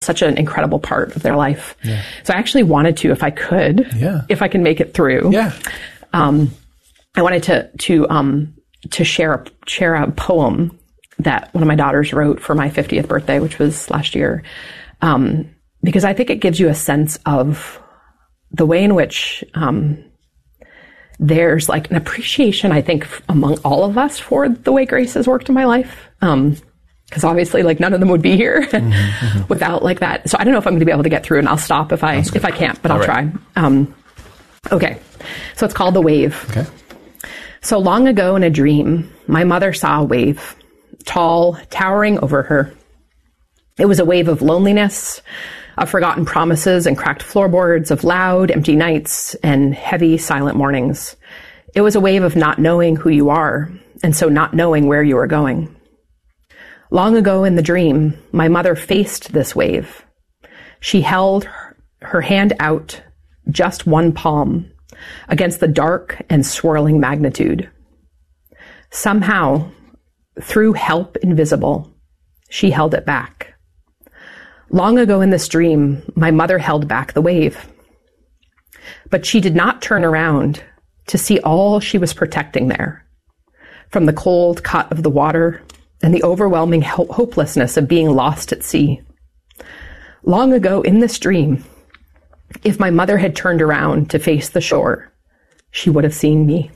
such an incredible part of their life. Yeah. So I actually wanted to, if I could, if I can make it through. Yeah. I wanted to share a poem that one of my daughters wrote for my 50th birthday, which was last year. Because I think it gives you a sense of the way in which, there's like an appreciation, I think, among all of us for the way Grace has worked in my life. Because obviously, like, none of them would be here without like that. So I don't know if I'm going to be able to get through, and I'll stop if I can't, but I'll try. Okay. So it's called The Wave. Okay. So long ago in a dream, my mother saw a wave, tall, towering over her. It was a wave of loneliness, of forgotten promises and cracked floorboards, of loud, empty nights and heavy, silent mornings. It was a wave of not knowing who you are, and so not knowing where you are going. Long ago in the dream, my mother faced this wave. She held her hand out, just one palm, against the dark and swirling magnitude. Somehow, through help invisible, she held it back. Long ago in this dream, my mother held back the wave. But she did not turn around to see all she was protecting there, from the cold cut of the water and the overwhelming hopelessness of being lost at sea. Long ago in this dream, if my mother had turned around to face the shore, she would have seen me.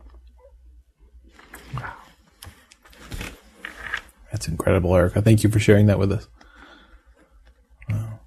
Wow. That's incredible, Erica. Thank you for sharing that with us. Wow.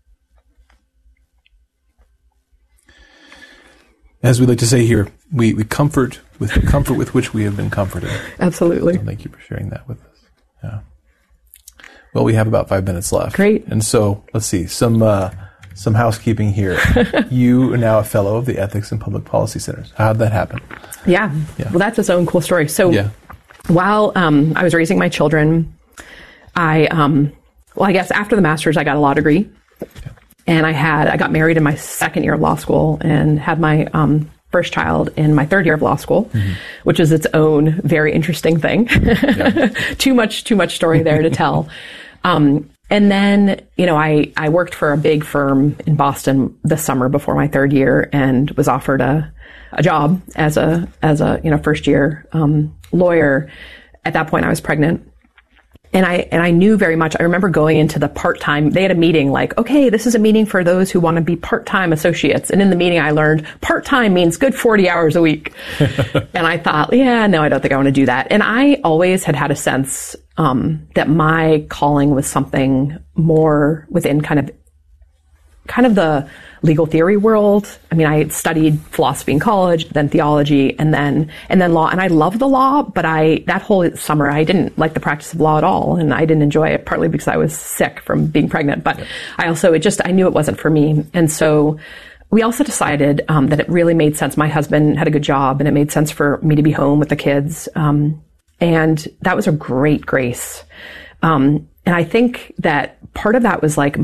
As we like to say here, we comfort with the comfort with which we have been comforted. Absolutely. So thank you for sharing that with us. Yeah. Well, we have about 5 minutes left. Great. And so let's see, some housekeeping here. You are now a fellow of the Ethics and Public Policy Centers. How did that happen? Yeah. Well, that's its own cool story. So while I was raising my children, I guess after the master's, I got a law degree. Okay. And I got married in my second year of law school and had my first child in my third year of law school, which is its own very interesting thing. Too much story there to tell. And then, I worked for a big firm in Boston this summer before my third year and was offered a job as a first year lawyer. At that point, I was pregnant. And I knew very much, I remember going into the part-time, they had a meeting like, okay, this is a meeting for those who want to be part-time associates. And in the meeting I learned part-time means good 40 hours a week. And I thought, no, I don't think I want to do that. And I always had a sense that my calling was something more within kind of the legal theory world. I mean, I studied philosophy in college, then theology, and then law. And I love the law, but that whole summer, I didn't like the practice of law at all. And I didn't enjoy it, partly because I was sick from being pregnant. But I knew it wasn't for me. And so we also decided that it really made sense. My husband had a good job, and it made sense for me to be home with the kids. And that was a great grace. And I think that part of that was like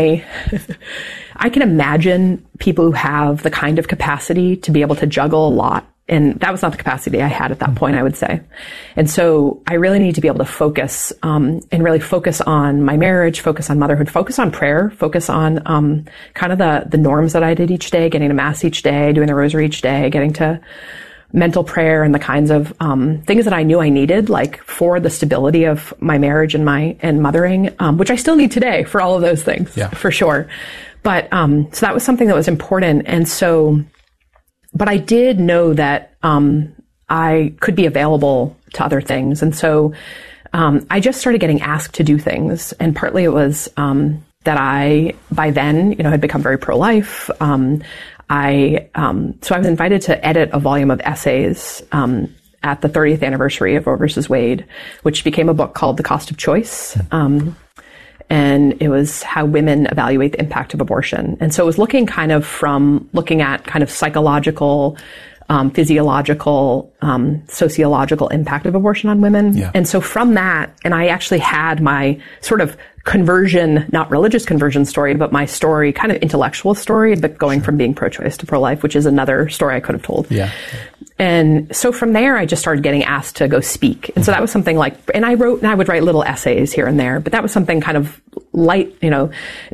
I can imagine people who have the kind of capacity to be able to juggle a lot. And that was not the capacity I had at that point, I would say. And so I really need to be able to focus, and really focus on my marriage, focus on motherhood, focus on prayer, focus on, kind of the norms that I did each day, getting to mass each day, doing the rosary each day, getting to mental prayer and the kinds of things that I knew I needed, like for the stability of my marriage and mothering, which I still need today for all of those things, for sure. But so that was something that was important. And so, but I did know that I could be available to other things. And so I just started getting asked to do things. And partly it was that I, by then, had become very pro-life. So I was invited to edit a volume of essays at the 30th anniversary of Roe versus Wade, which became a book called The Cost of Choice. And it was how women evaluate the impact of abortion. And so it was looking at kind of psychological, physiological, sociological impact of abortion on women. Yeah. And so from that, and I actually had my sort of conversion, not religious conversion story, but my story, kind of intellectual story, but going from being pro-choice to pro-life, which is another story I could have told. Yeah. And so from there, I just started getting asked to go speak. And so that was something like, and I would write little essays here and there, but that was something kind of light,